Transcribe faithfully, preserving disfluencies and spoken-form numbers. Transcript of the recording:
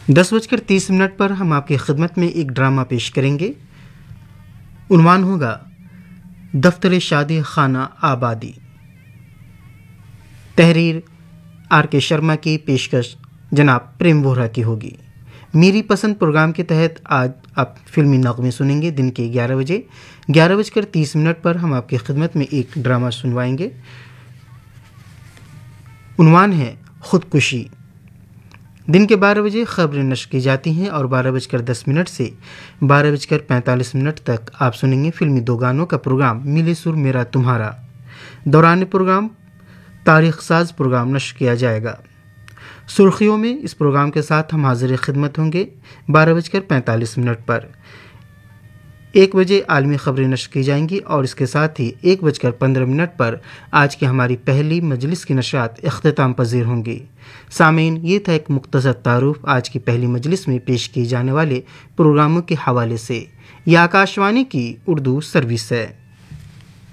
دس بج کر تیس منٹ پر ہم آپ کی خدمت میں ایک ڈرامہ پیش کریں گے۔ عنوان ہوگا دفتر شادی خانہ آبادی۔ تحریر آر کے شرما کی، پیشکش جناب پریم ووہرا کی ہوگی۔ میری پسند پروگرام کے تحت آج آپ فلمی نغمے سنیں گے دن کے گیارہ بجے۔ گیارہ بج کر تیس منٹ پر ہم آپ کی خدمت میں ایک ڈرامہ سنوائیں گے۔ عنوان ہے خودکشی۔ دن کے بارہ بجے خبریں نشر کی جاتی ہیں اور بارہ بج کر دس منٹ سے بارہ بج کر پینتالیس منٹ تک آپ سنیں گے فلمی دو گانوں کا پروگرام ملے سر میرا تمہارا۔ دوران پروگرام تاریخ ساز پروگرام نشر کیا جائے گا۔ سرخیوں میں اس پروگرام کے ساتھ ہم حاضر خدمت ہوں گے بارہ بج کر پینتالیس منٹ پر۔ ایک بجے عالمی خبریں نشر کی جائیں گی اور اس کے ساتھ ہی ایک بج کر پندرہ منٹ پر آج کی ہماری پہلی مجلس کی نشریات اختتام پذیر ہوں گی۔ سامعین، یہ تھا ایک مختصر تعارف آج کی پہلی مجلس میں پیش کیے جانے والے پروگراموں کے حوالے سے۔ یہ آکاشوانی کی اردو سروس ہے۔